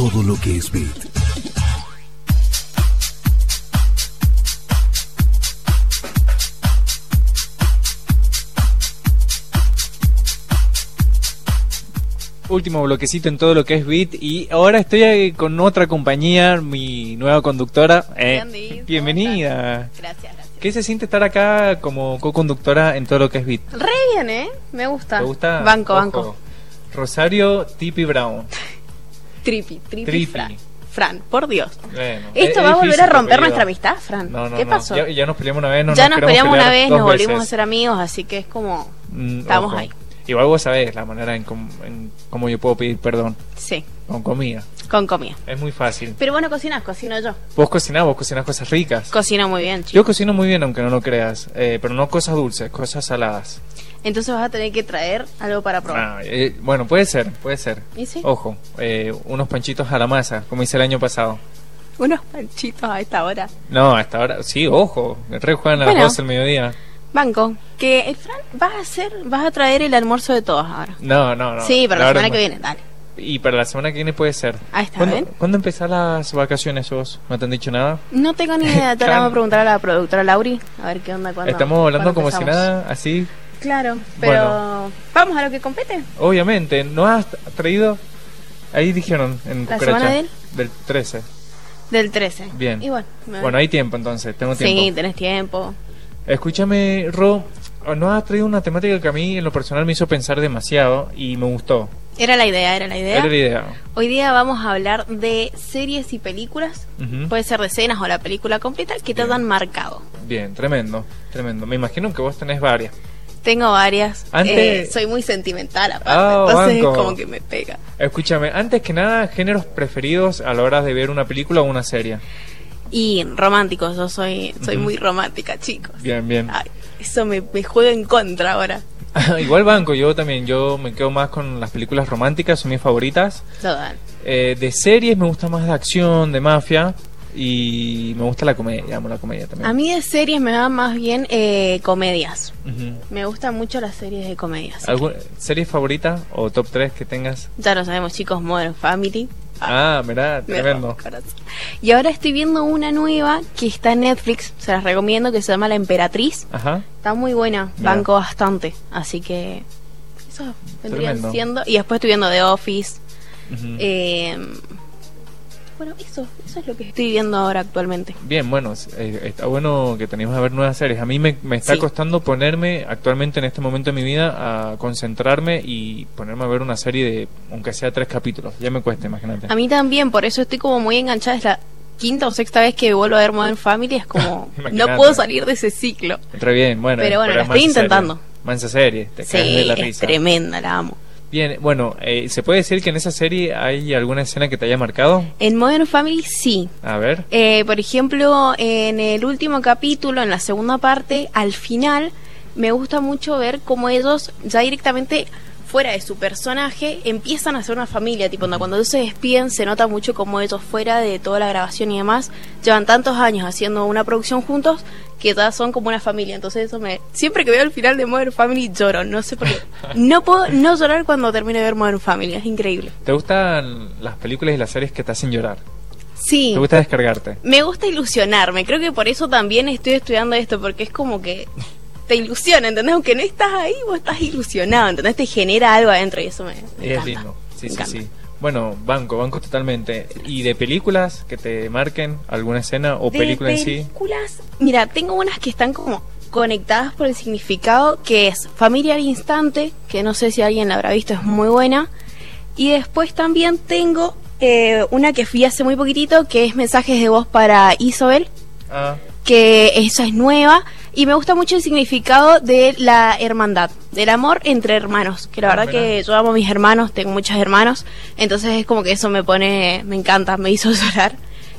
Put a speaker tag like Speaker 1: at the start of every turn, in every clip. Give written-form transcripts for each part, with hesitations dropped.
Speaker 1: todo lo que es beat.
Speaker 2: Último bloquecito en todo lo que es beat y ahora estoy con otra compañía, mi nueva conductora. Bienvenida.
Speaker 3: Gracias.
Speaker 2: ¿Qué se siente estar acá como co-conductora en todo lo que es beat?
Speaker 3: Re bien, me gusta.
Speaker 2: ¿Te gusta?
Speaker 3: Banco.
Speaker 2: Rosario Tipi Brown.
Speaker 3: Tripi.
Speaker 2: Tripi.
Speaker 3: Fran, por Dios.
Speaker 2: Bueno,
Speaker 3: ¿Esto va a volver a romper nuestra amistad, Fran?
Speaker 2: No,
Speaker 3: ¿Qué pasó?
Speaker 2: Ya nos peleamos una vez,
Speaker 3: ya nos peleamos una vez, nos volvimos
Speaker 2: veces
Speaker 3: a ser amigos, así que es como... estamos ahí.
Speaker 2: Igual vos sabés la manera en cómo yo puedo pedir perdón.
Speaker 3: Sí.
Speaker 2: Con comida. Es muy fácil.
Speaker 3: Pero bueno, cocino yo.
Speaker 2: Vos cocinás cosas ricas.
Speaker 3: Cocino muy bien, chicos.
Speaker 2: Yo cocino muy bien, aunque no lo creas. Pero no cosas dulces, cosas saladas.
Speaker 3: Entonces vas a tener que traer algo para probar.
Speaker 2: Bueno, puede ser.
Speaker 3: ¿Y sí?
Speaker 2: Ojo, unos panchitos a la masa, como hice el año pasado.
Speaker 3: ¿Unos panchitos a esta hora?
Speaker 2: No, a esta hora, sí, ojo. El rey juegan a las 12 del mediodía.
Speaker 3: Banco, que Fran, vas a traer el almuerzo de todos ahora.
Speaker 2: No.
Speaker 3: Sí, para la semana que viene, dale.
Speaker 2: Y para la semana que viene puede ser.
Speaker 3: Ahí está, ¿ven?
Speaker 2: ¿Cuándo empezás las vacaciones vos? ¿No te han dicho nada?
Speaker 3: No tengo ni idea, te vamos a preguntar a la productora Lauri, a ver qué onda cuando.
Speaker 2: Estamos hablando como si nada, así.
Speaker 3: Claro, pero vamos a lo que compete.
Speaker 2: Obviamente, ¿no has traído? Ahí dijeron en
Speaker 3: ¿La
Speaker 2: Cucaracha.
Speaker 3: semana
Speaker 2: del 13.
Speaker 3: Del 13.
Speaker 2: Bien.
Speaker 3: Y
Speaker 2: bueno, hay tiempo entonces, tengo tiempo.
Speaker 3: Sí, tenés tiempo.
Speaker 2: Escúchame, Ro, no has traído una temática que a mí en lo personal me hizo pensar demasiado y me gustó.
Speaker 3: Era la idea. Hoy día vamos a hablar de series y películas. Puede ser de escenas o la película completa que te han marcado.
Speaker 2: Bien, tremendo. Me imagino que vos tenés varias.
Speaker 3: Tengo varias.
Speaker 2: Antes...
Speaker 3: soy muy sentimental aparte, entonces
Speaker 2: banco.
Speaker 3: como que me pega.
Speaker 2: Escúchame, antes que nada, géneros preferidos a la hora de ver una película o una serie.
Speaker 3: Y románticos, yo soy muy romántica, chicos.
Speaker 2: Bien.
Speaker 3: Ay, eso me juega en contra ahora.
Speaker 2: Igual banco, yo me quedo más con las películas románticas, son mis favoritas.
Speaker 3: Total.
Speaker 2: De series me gusta más de acción, de mafia. Y me gusta la comedia, amo la comedia también.
Speaker 3: A mí de series me van más bien comedias. Me gustan mucho las series de comedias.
Speaker 2: ¿Serie favorita o top 3 que tengas?
Speaker 3: Ya lo sabemos, chicos, Modern Family.
Speaker 2: Mirá, tremendo.
Speaker 3: Y ahora estoy viendo una nueva que está en Netflix, se las recomiendo, que se llama La Emperatriz.
Speaker 2: Ajá.
Speaker 3: Está muy buena, banco bastante. Así que eso vendrían siendo. Y después estoy viendo The Office. Bueno, eso es lo que estoy viendo ahora actualmente.
Speaker 2: Bien, bueno, está bueno que tenemos a ver nuevas series. A mí me está costando ponerme actualmente en este momento de mi vida a concentrarme y ponerme a ver una serie de, aunque sea 3 capítulos. Ya me cuesta, imagínate.
Speaker 3: A mí también, por eso estoy como muy enganchada. Es la 5ª o 6ª vez que vuelvo a ver Modern Family. Es como, no puedo salir de ese ciclo.
Speaker 2: Re bien, bueno.
Speaker 3: Pero la estoy intentando.
Speaker 2: Mansa serie, te caes de la risa.
Speaker 3: Es tremenda, la amo.
Speaker 2: Bien, bueno, ¿se puede decir que en esa serie hay alguna escena que te haya marcado?
Speaker 3: En Modern Family sí.
Speaker 2: A ver.
Speaker 3: Por ejemplo, en el último capítulo, en la segunda parte, al final, me gusta mucho ver cómo ellos ya directamente, fuera de su personaje, empiezan a ser una familia. Tipo, cuando ellos se despiden, se nota mucho cómo ellos, fuera de toda la grabación y demás, llevan tantos años haciendo una producción juntos que ya son como una familia. Entonces eso siempre que veo el final de Modern Family lloro, no sé por qué. No puedo no llorar cuando termine de ver Modern Family, es increíble.
Speaker 2: ¿Te gustan las películas y las series que te hacen llorar?
Speaker 3: Sí.
Speaker 2: ¿Te gusta descargarte?
Speaker 3: Me gusta ilusionarme, creo que por eso también estoy estudiando esto, porque es como que te ilusiona, ¿entendés? Aunque no estás ahí, vos estás ilusionado, ¿entendés? Te genera algo adentro y eso me encanta.
Speaker 2: Es lindo, sí. Bueno, banco totalmente. ¿Y de películas que te marquen alguna escena o película en sí?
Speaker 3: De películas, mira, tengo unas que están como conectadas por el significado, que es Familia al Instante, que no sé si alguien la habrá visto, es muy buena. Y después también tengo una que fui hace muy poquitito, que es Mensajes de Voz para Isabel, que esa es nueva. Y me gusta mucho el significado de la hermandad, del amor entre hermanos, que la verdad que yo amo a mis hermanos, tengo muchos hermanos, entonces es como que eso me encanta, me hizo llorar.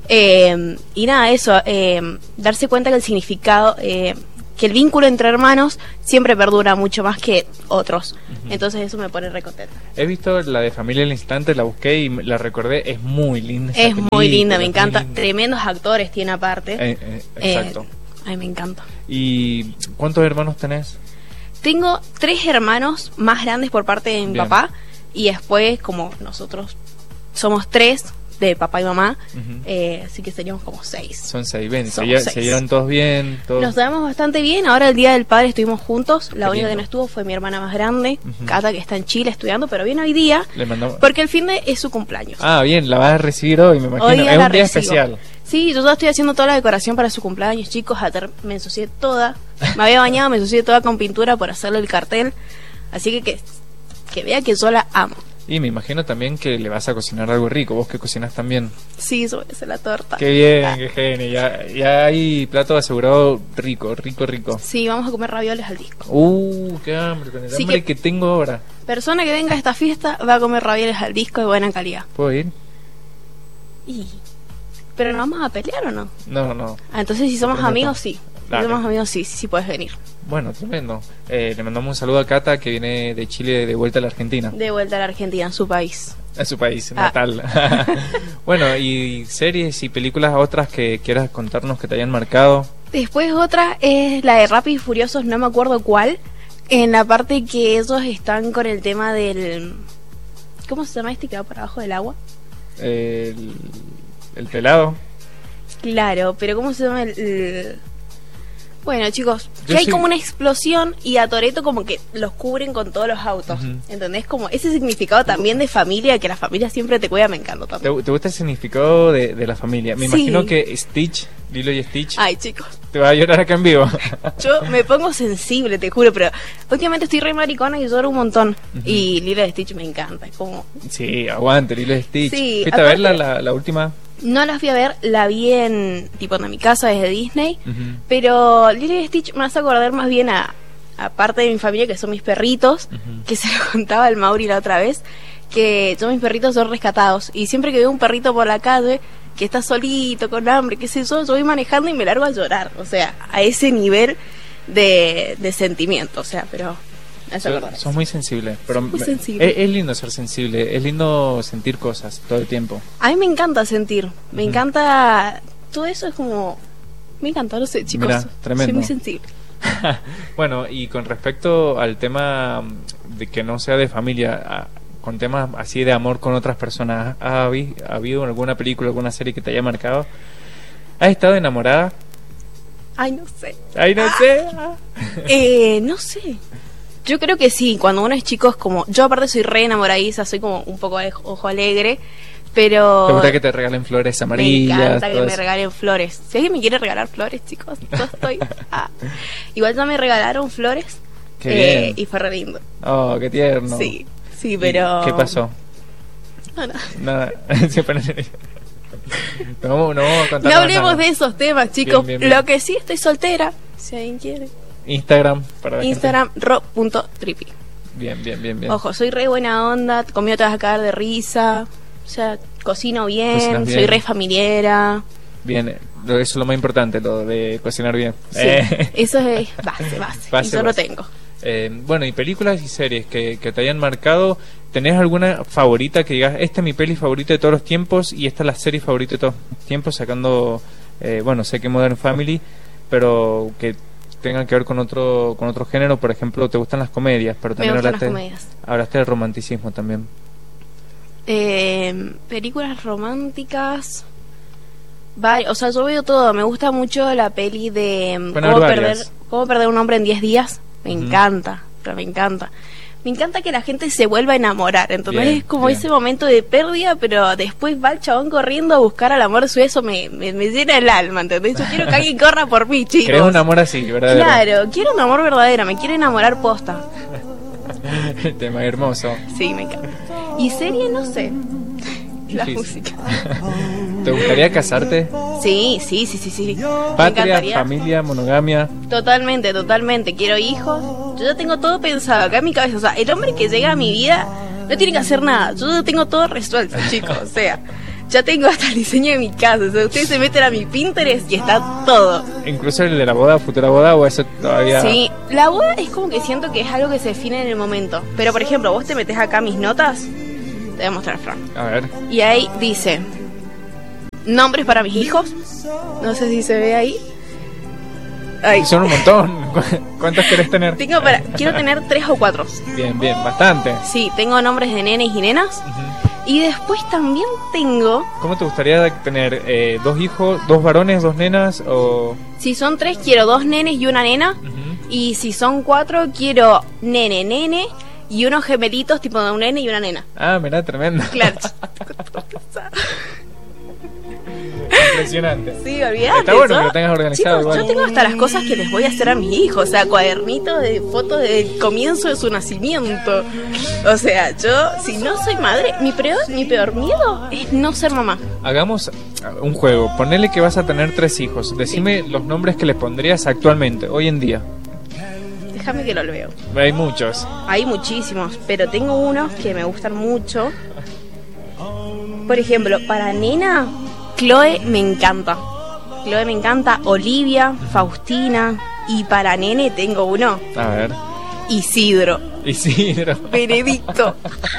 Speaker 3: Y nada, eso, darse cuenta que el significado, que el vínculo entre hermanos siempre perdura mucho más que otros. Entonces eso me pone re contenta.
Speaker 2: He visto la de Familia al Instante, la busqué y la recordé, es muy linda.
Speaker 3: Es muy linda, me encanta, tremendos actores tiene aparte.
Speaker 2: Exacto.
Speaker 3: Ay, me encanta.
Speaker 2: ¿Y cuántos hermanos tenés?
Speaker 3: Tengo 3 hermanos más grandes por parte de mi papá. Y después, como nosotros somos 3, de papá y mamá,
Speaker 2: Ujú.
Speaker 3: así que seríamos como 6.
Speaker 2: Son 6, ven,
Speaker 3: Somos
Speaker 2: se
Speaker 3: 6.
Speaker 2: llevan todos bien, todos.
Speaker 3: Nos llevamos bastante bien. Ahora el Día del Padre estuvimos juntos. La
Speaker 2: Qué
Speaker 3: única que
Speaker 2: lindo.
Speaker 3: no estuvo fue mi hermana más grande,
Speaker 2: Ujú.
Speaker 3: Cata, que está en Chile estudiando, pero viene hoy día
Speaker 2: Le mandamos.
Speaker 3: porque el fin de es su cumpleaños.
Speaker 2: Ah, bien, la vas a recibir hoy, me imagino.
Speaker 3: Hoy día
Speaker 2: Es
Speaker 3: la
Speaker 2: un día
Speaker 3: recibo.
Speaker 2: especial.
Speaker 3: Sí, yo ya estoy haciendo toda la decoración para su cumpleaños, chicos. Ayer me ensucié toda. Me había bañado, me ensucié toda con pintura por hacerle el cartel. Así que vea que yo la amo.
Speaker 2: Y me imagino también que le vas a cocinar algo rico, vos que cocinas también.
Speaker 3: Sí, yo voy a hacer la torta.
Speaker 2: Qué bien, qué genio. Ya hay plato asegurado rico, rico, rico.
Speaker 3: Sí, vamos a comer ravioles al disco.
Speaker 2: Qué hambre, con el
Speaker 3: Sí
Speaker 2: hambre
Speaker 3: que-
Speaker 2: que tengo ahora.
Speaker 3: Persona que venga a esta fiesta va a comer ravioles al disco de buena calidad.
Speaker 2: ¿Puedo ir?
Speaker 3: ¿Pero nos vamos a pelear o no?
Speaker 2: No, no.
Speaker 3: Ah, entonces si somos
Speaker 2: Te prometo.
Speaker 3: amigos, sí. Si
Speaker 2: Dale.
Speaker 3: somos amigos, sí puedes venir.
Speaker 2: Bueno, tremendo. Le mandamos un saludo a Cata, que viene de Chile de vuelta a la Argentina,
Speaker 3: De vuelta a la Argentina, en su país.
Speaker 2: a su país
Speaker 3: Ah.
Speaker 2: natal. Bueno, y series y películas otras que quieras contarnos que te hayan marcado.
Speaker 3: Después otra es la de Rápidos y Furiosos, no me acuerdo cuál. En la parte que ellos están con el tema del... ¿Cómo se llama este que va por abajo del agua?
Speaker 2: El pelado.
Speaker 3: Claro, pero ¿cómo se llama Bueno, chicos,
Speaker 2: Yo
Speaker 3: que hay
Speaker 2: sí-
Speaker 3: como una explosión y a Toretto como que los cubren con todos los autos.
Speaker 2: Ujú.
Speaker 3: ¿Entendés? Como ese significado también de familia, que la familia siempre te cuida, me encanta
Speaker 2: ¿Te,
Speaker 3: también.
Speaker 2: te gusta el significado de la familia? Me
Speaker 3: Sí.
Speaker 2: imagino que Stitch, Lilo y Stitch,
Speaker 3: Ay, chicos,
Speaker 2: te va a llorar acá en vivo.
Speaker 3: yo me pongo sensible, te juro, pero últimamente estoy re maricona y lloro un montón.
Speaker 2: Ujú.
Speaker 3: Y Lilo de Stitch me encanta, es como...
Speaker 2: Sí, aguante, Lilo y Stitch.
Speaker 3: Sí,
Speaker 2: ¿Fuiste a verla
Speaker 3: aparte-
Speaker 2: la última?
Speaker 3: No la fui a ver, la vi en, tipo, en mi casa desde Disney.
Speaker 2: Ujú.
Speaker 3: Pero Lilo y Stitch me hace acordar más bien a parte de mi familia, que son mis perritos,
Speaker 2: Ujú.
Speaker 3: que se lo contaba al Mauri la otra vez, que yo mis perritos son rescatados. Y siempre que veo un perrito por la calle que está solito, con hambre, qué sé yo voy manejando y me largo a llorar. O sea, a ese nivel de sentimiento. O sea, pero... me hace acordar
Speaker 2: Sos
Speaker 3: eso.
Speaker 2: muy sensible, pero
Speaker 3: Soy muy sensible.
Speaker 2: Es lindo ser sensible, es lindo sentir cosas todo el tiempo.
Speaker 3: A mí me encanta sentir, me
Speaker 2: Ujú.
Speaker 3: encanta... Todo eso es como... Me encanta, no sé, chicos.
Speaker 2: Mirá, tremendo.
Speaker 3: Soy muy sensible.
Speaker 2: Bueno, y con respecto al tema de que no sea de familia, con temas así de amor con otras personas, ¿ha habido alguna película, alguna serie que te haya marcado? ¿Has estado enamorada?
Speaker 3: Ay, no sé.
Speaker 2: Ay, no sé.
Speaker 3: No sé. Yo creo que sí, cuando uno es chico es como... Yo aparte soy re enamoradiza, soy como un poco de ojo alegre, pero...
Speaker 2: ¿Te gusta que te regalen flores
Speaker 3: me
Speaker 2: amarillas?
Speaker 3: encanta que
Speaker 2: todo
Speaker 3: me
Speaker 2: eso?
Speaker 3: regalen flores. Si alguien me quiere regalar flores, chicos, yo estoy... Igual ya me regalaron flores.
Speaker 2: Qué bien.
Speaker 3: Y fue re lindo.
Speaker 2: Oh, qué tierno.
Speaker 3: Sí, sí,
Speaker 2: ¿Y
Speaker 3: pero...
Speaker 2: ¿Qué pasó?
Speaker 3: No, no.
Speaker 2: Nada. Siempre no vamos a contar
Speaker 3: No
Speaker 2: nada.
Speaker 3: hablemos de esos temas, chicos.
Speaker 2: Bien, bien, bien.
Speaker 3: Lo que sí, estoy soltera. Si alguien quiere.
Speaker 2: Instagram para la
Speaker 3: Instagram, ro.tripi.
Speaker 2: gente. Bien.
Speaker 3: Ojo, soy re buena onda, conmigo te vas a cagar de risa. O sea, cocino bien,
Speaker 2: Cocinas bien.
Speaker 3: soy re familiera.
Speaker 2: Bien, eso es lo más importante, lo de cocinar bien.
Speaker 3: Sí, eso es base.
Speaker 2: Base,
Speaker 3: y yo lo
Speaker 2: base.
Speaker 3: tengo.
Speaker 2: Bueno, y películas y series que te hayan marcado, ¿tenés alguna favorita que digas, esta es mi peli favorita de todos los tiempos y esta es la serie favorita de todos los tiempos, sacando, bueno, sé que Modern Family, pero que tengan que ver con otro género? Por ejemplo, te gustan las comedias, pero
Speaker 3: Me
Speaker 2: también
Speaker 3: gustan las
Speaker 2: hablaste,
Speaker 3: comedias.
Speaker 2: hablaste del romanticismo también.
Speaker 3: Películas románticas. O sea, yo veo todo. Me gusta mucho la peli de
Speaker 2: Pueden haber varias.
Speaker 3: cómo perder un hombre en 10 días. Me
Speaker 2: Ujú.
Speaker 3: encanta, pero me encanta. Me encanta que la gente se vuelva a enamorar. Entonces
Speaker 2: Bien,
Speaker 3: es como
Speaker 2: bien.
Speaker 3: ese momento de pérdida, pero después va el chabón corriendo a buscar al amor suyo. Eso me llena el alma, ¿entendés? Yo quiero que alguien corra por mí, chicos.
Speaker 2: ¿Querés un amor así, verdadero?
Speaker 3: Claro, quiero un amor verdadero. Me quiero enamorar posta.
Speaker 2: Tema hermoso.
Speaker 3: Sí, me encanta. Y serie, no sé. La
Speaker 2: Difícil.
Speaker 3: música.
Speaker 2: ¿Te gustaría casarte?
Speaker 3: Sí. Me
Speaker 2: Patria,
Speaker 3: encantaría.
Speaker 2: familia, monogamia.
Speaker 3: Totalmente. Quiero hijos. Yo ya tengo todo pensado acá en mi cabeza. O sea, el hombre que llega a mi vida no tiene que hacer nada. Yo ya tengo todo resuelto, chicos. O sea, ya tengo hasta el diseño de mi casa. O sea, ustedes se meten a mi Pinterest y está todo.
Speaker 2: Incluso el de la boda, futura boda, o eso todavía...
Speaker 3: Sí, la boda es como que siento que es algo que se define en el momento. Pero, por ejemplo, vos te metes acá mis notas. Te voy a mostrar, Fran.
Speaker 2: A ver.
Speaker 3: Y ahí dice: nombres para mis hijos. No sé si se ve ahí. Ay.
Speaker 2: Son un montón. ¿Cuántos querés tener?
Speaker 3: Quiero tener 3 o 4.
Speaker 2: Bien, bastante.
Speaker 3: Sí, tengo nombres de nenes y nenas.
Speaker 2: Ujú.
Speaker 3: Y después también tengo...
Speaker 2: ¿Cómo te gustaría tener 2 hijos, 2 varones, 2 nenas o...?
Speaker 3: Si son 3 quiero 2 nenes y una nena. Y si son 4 quiero nene y unos gemelitos tipo de un nene y una nena.
Speaker 2: Ah, mirá, tremendo.
Speaker 3: Claro.
Speaker 2: Impresionante.
Speaker 3: Sí, olvídate.
Speaker 2: Está bueno que lo tengas organizado.
Speaker 3: Chicos,
Speaker 2: igual.
Speaker 3: yo tengo hasta las cosas que les voy a hacer a mis hijos. O sea, cuadernitos de fotos del comienzo de su nacimiento. O sea, yo, si no soy madre, mi peor miedo es no ser mamá.
Speaker 2: Hagamos un juego. Ponele que vas a tener 3 hijos. Decime los nombres que les pondrías actualmente, hoy en día.
Speaker 3: Déjame que lo veo.
Speaker 2: Hay muchos.
Speaker 3: Hay muchísimos, pero tengo unos que me gustan mucho. Por ejemplo, para nena, Chloe me encanta. Olivia, Faustina. Y para nene tengo uno,
Speaker 2: A ver.
Speaker 3: Isidro, Benedicto,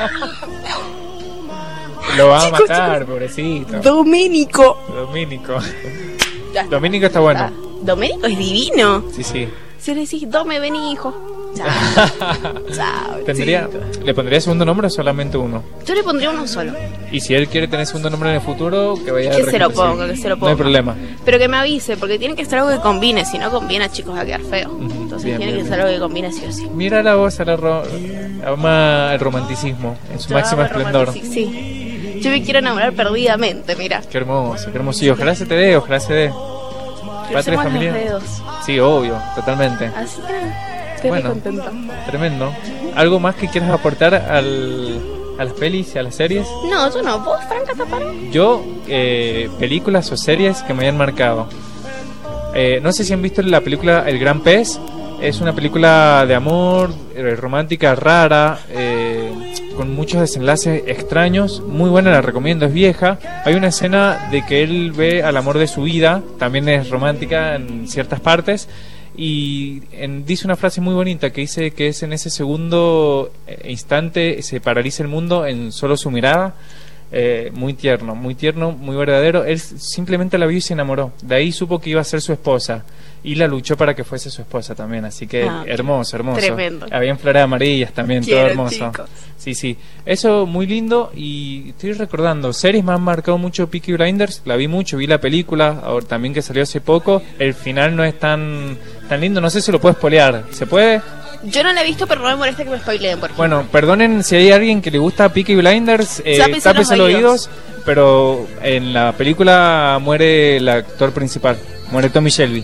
Speaker 2: Lo va a
Speaker 3: Chicos,
Speaker 2: matar, pobrecito.
Speaker 3: Domenico. Ya está.
Speaker 2: Domenico está bueno.
Speaker 3: Domenico es divino.
Speaker 2: Sí.
Speaker 3: Si le decís, Dome, vení, hijo. Chao. Chao.
Speaker 2: ¿Le pondría segundo nombre o solamente uno?
Speaker 3: Yo le pondría uno solo.
Speaker 2: Y si él quiere tener segundo nombre en el futuro, que vaya
Speaker 3: Que se lo
Speaker 2: registro
Speaker 3: ponga,
Speaker 2: civil.
Speaker 3: que se lo
Speaker 2: No hay
Speaker 3: ponga.
Speaker 2: problema.
Speaker 3: Pero que me avise, porque tiene que ser algo que combine. Si no combina, chicos, va a quedar feo.
Speaker 2: Ujú,
Speaker 3: Entonces
Speaker 2: bien,
Speaker 3: tiene
Speaker 2: bien,
Speaker 3: que
Speaker 2: bien.
Speaker 3: ser algo que combine sí o sí.
Speaker 2: Mira la voz, ama el romanticismo en su
Speaker 3: Yo
Speaker 2: máximo
Speaker 3: amo el
Speaker 2: esplendor.
Speaker 3: Sí. Yo me quiero enamorar perdidamente, mira.
Speaker 2: Qué hermoso, qué hermoso. Y ojalá se te dé, ojalá se dé. Patria y
Speaker 3: Crucemos los
Speaker 2: familia.
Speaker 3: dedos.
Speaker 2: Sí, obvio, totalmente.
Speaker 3: Así que estoy muy
Speaker 2: Bueno.
Speaker 3: contenta.
Speaker 2: Tremendo. ¿Algo más que quieras aportar a las pelis y a las series?
Speaker 3: No, yo no. ¿Vos, Franca Taparo?
Speaker 2: Yo, películas o series que me hayan marcado. No sé si han visto la película El Gran Pez. Es una película de amor, romántica, rara, con muchos desenlaces extraños. Muy buena, la recomiendo, es vieja. Hay una escena de que él ve al amor de su vida, también es romántica en ciertas partes. Y dice una frase muy bonita que dice que es en ese segundo instante se paraliza el mundo en solo su mirada. Muy tierno, muy verdadero. Él simplemente la vio y se enamoró. De ahí supo que iba a ser su esposa y la luchó para que fuese su esposa también. Así que hermoso.
Speaker 3: Tremendo.
Speaker 2: Habían flores amarillas también,
Speaker 3: Quiero,
Speaker 2: todo hermoso.
Speaker 3: chicos.
Speaker 2: Sí. Eso muy lindo. Y estoy recordando series, me han marcado mucho Peaky Blinders. La vi mucho, vi la película ahora también que salió hace poco. El final no es tan lindo. No sé si lo puedo spoilear. ¿Se puede?
Speaker 3: Yo no la he visto, pero no me molesta que me spoileen, por ejemplo.
Speaker 2: Bueno, perdonen si hay alguien que le gusta Peaky Blinders,
Speaker 3: Tápese
Speaker 2: tápese
Speaker 3: los
Speaker 2: los oídos, pero en la película muere el actor principal, muere Tommy Shelby.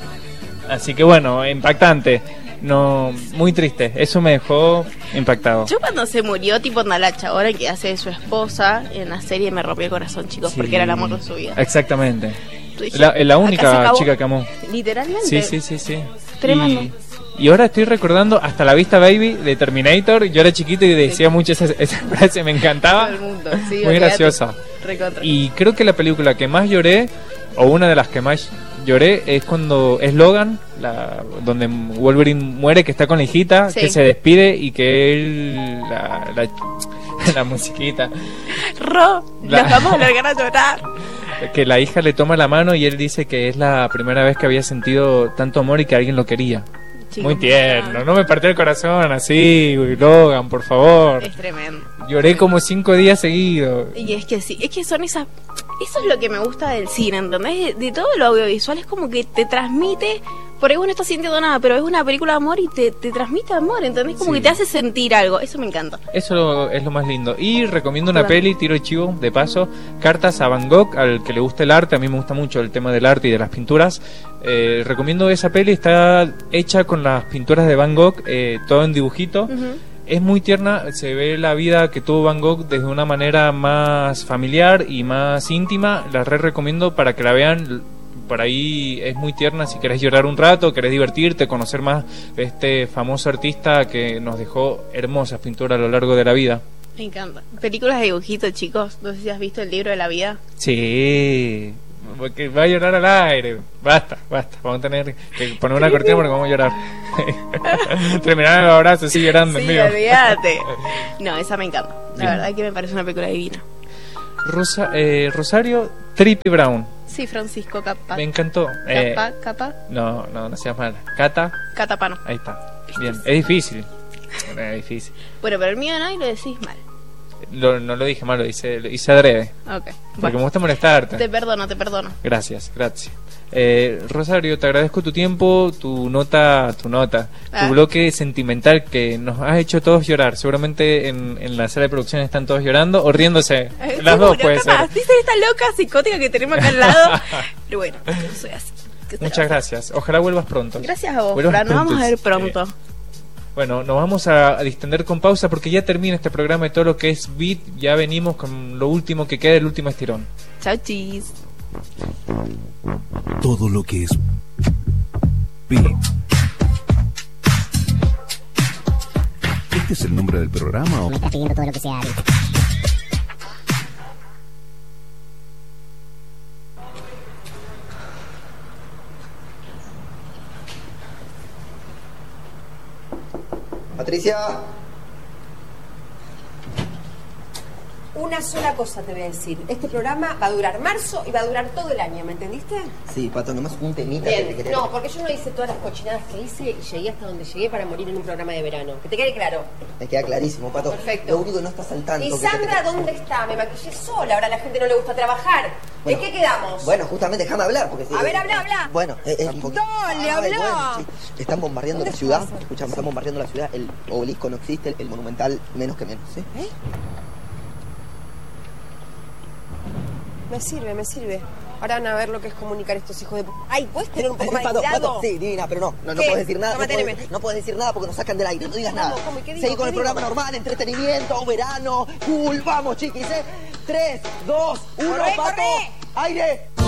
Speaker 2: Así que bueno, impactante, no, muy triste, eso me dejó impactado.
Speaker 3: Yo cuando se murió, tipo Nalacha, ahora que hace de su esposa en la serie, me rompió el corazón, chicos,
Speaker 2: Sí.
Speaker 3: porque era el amor de su vida.
Speaker 2: Exactamente.
Speaker 3: Yo dije,
Speaker 2: La
Speaker 3: acá se
Speaker 2: única
Speaker 3: acabó.
Speaker 2: chica que amó.
Speaker 3: Literalmente.
Speaker 2: Sí.
Speaker 3: Tremendo.
Speaker 2: Y ahora estoy recordando Hasta la Vista Baby de Terminator. Yo era chiquito y decía mucho esa frase, me encantaba.
Speaker 3: Todo el mundo, sí,
Speaker 2: Muy
Speaker 3: olvídate.
Speaker 2: graciosa.
Speaker 3: Recontra.
Speaker 2: Y creo que la película que más lloré, o una de las que más lloré, es cuando es Logan, donde Wolverine muere, que está con la hijita,
Speaker 3: Sí.
Speaker 2: que se despide y que él, la musiquita,
Speaker 3: Nos vamos a largar a llorar.
Speaker 2: que la hija le toma la mano y él dice que es la primera vez que había sentido tanto amor y que alguien lo quería.
Speaker 3: Chicos,
Speaker 2: Muy tierno, no me partió el corazón así, Logan, por favor.
Speaker 3: Es tremendo.
Speaker 2: Lloré como 5 días seguidos.
Speaker 3: Y es que sí, es que son esas... Eso es lo que me gusta del cine, ¿entendés? De todo lo audiovisual es como que te transmite... Por ahí uno no está sintiendo nada, pero es una película de amor y te transmite amor, ¿entendés? Como
Speaker 2: Sí.
Speaker 3: que te hace sentir algo, eso me encanta.
Speaker 2: Eso es lo más lindo. Y recomiendo una
Speaker 3: Claro.
Speaker 2: peli, tiro el chivo, de paso, Cartas a Van Gogh, al que le guste el arte. A mí me gusta mucho el tema del arte y de las pinturas. Recomiendo esa peli, está hecha con las pinturas de Van Gogh, todo en dibujito.
Speaker 3: Ujú.
Speaker 2: Es muy tierna, se ve la vida que tuvo Van Gogh desde una manera más familiar y más íntima. La recomiendo para que la vean. Por ahí es muy tierna si querés llorar un rato, querés divertirte, conocer más este famoso artista que nos dejó hermosas pinturas a lo largo de la vida.
Speaker 3: Me encanta. Películas de dibujitos, chicos. No sé si has visto el libro de la vida.
Speaker 2: Sí, porque va a llorar al aire. Basta. Vamos a tener que poner una cortina porque vamos a llorar. Terminar el abrazo así llorando en
Speaker 3: Sí,
Speaker 2: vivo.
Speaker 3: olvídate. No, esa me encanta. La
Speaker 2: Bien.
Speaker 3: verdad que me parece una película divina.
Speaker 2: Rosario Trippy Brown.
Speaker 3: Sí, Francisco Capa.
Speaker 2: Me encantó.
Speaker 3: Capa.
Speaker 2: No seas mala. Cata,
Speaker 3: Catapano.
Speaker 2: ahí está. Bien, es difícil. Es difícil.
Speaker 3: Bueno, pero el mío no y lo decís mal.
Speaker 2: No lo dije mal, lo hice adrede.
Speaker 3: Ok.
Speaker 2: Porque me gusta molestarte.
Speaker 3: Te perdono.
Speaker 2: Gracias. Rosario, te agradezco tu tiempo, tu bloque sentimental que nos has hecho todos llorar. Seguramente en la sala de producción están todos llorando o riéndose. Las dos puede ser.
Speaker 3: Dicen esta loca psicótica que tenemos acá al lado. Pero bueno, yo soy así.
Speaker 2: Muchas gracias. Ojalá vuelvas pronto.
Speaker 3: Gracias a vos, Fran. Nos vamos a ver pronto.
Speaker 2: Bueno, nos vamos a distender con pausa porque ya termina este programa de todo lo que es Beat. Ya venimos con lo último que queda, el último estirón.
Speaker 3: Chau, chis.
Speaker 1: Todo lo que es Beat. ¿Este es el nombre del programa o...?
Speaker 4: Me estás pidiendo todo lo que sea Beat.
Speaker 5: Patricia.
Speaker 6: Una sola cosa te voy a decir. Este programa va a durar marzo y va a durar todo el año, ¿me entendiste?
Speaker 5: Sí, Pato, nomás un temita
Speaker 6: Bien.
Speaker 5: que te quería...
Speaker 6: No, porque yo no hice todas las cochinadas que hice y llegué hasta donde llegué para morir en un programa de verano. Que te quede claro.
Speaker 5: Me queda clarísimo, Pato.
Speaker 6: Perfecto.
Speaker 5: Lo único que no estás al tanto...
Speaker 6: ¿Y Sandra dónde está? Me maquillé sola, ahora a la gente no le gusta trabajar.
Speaker 5: Bueno,
Speaker 6: ¿En qué quedamos?
Speaker 5: Bueno, justamente déjame hablar porque...
Speaker 6: A ver, habla.
Speaker 5: Bueno, es un poquito...
Speaker 6: Dale, habla.
Speaker 5: Bueno, sí. Están bombardeando la
Speaker 6: ¿Dónde
Speaker 5: ciudad.
Speaker 6: estás?
Speaker 5: Escuchame, están bombardeando la ciudad. El obelisco no existe, el monumental menos que menos, ¿sí?
Speaker 6: Me sirve. Ahora van a ver lo que es comunicar estos hijos de... Ay, ¿puedes tener un poco más de
Speaker 5: Pato,
Speaker 6: cuidado?
Speaker 5: sí, divina, pero no
Speaker 6: ¿Qué?
Speaker 5: puedes decir nada.
Speaker 6: Toma,
Speaker 5: No puedes decir nada porque nos sacan del aire. No digas nada.
Speaker 6: ¿Cómo? ¿Qué digo?
Speaker 5: Seguí con
Speaker 6: ¿Qué
Speaker 5: el
Speaker 6: digo?
Speaker 5: programa normal, entretenimiento, verano, cool. Vamos, chiquis, 3, 2, 1,
Speaker 6: Corre,
Speaker 5: Pato.
Speaker 6: corre.
Speaker 5: Aire.